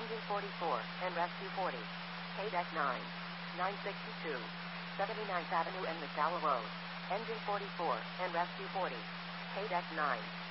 Engine 44, and Rescue 40. KDEC 9. 962. 79th Avenue and Nassau Road. Engine 44, and Rescue 40. KDEC 9.